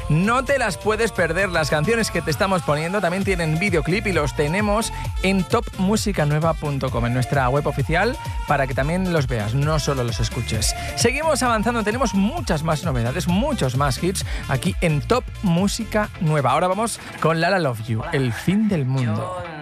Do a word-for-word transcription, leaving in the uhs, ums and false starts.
No te las puedes perder. Las canciones que te estamos poniendo también tienen videoclip y los tenemos en top música nueva punto com, en nuestra web oficial, para que también los veas, no solo los escuches. Seguimos avanzando, tenemos muchas más novedades, muchos más hits aquí en Top Música Nueva. Ahora vamos con Lala Love You, El fin del mundo.